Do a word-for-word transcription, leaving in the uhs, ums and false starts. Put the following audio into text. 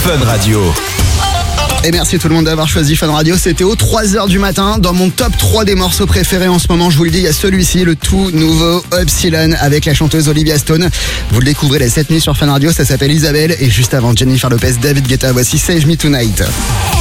Fun Radio. Et merci tout le monde d'avoir choisi Fun Radio. C'était aux trois heures du matin. Dans mon top trois des morceaux préférés en ce moment, je vous le dis, il y a celui-ci, le tout nouveau Upsilon avec la chanteuse Olivia Stone. Vous le découvrez cette nuit sur Fun Radio, ça s'appelle Isabelle. Et juste avant Jennifer Lopez, David Guetta, voici Save Me Tonight.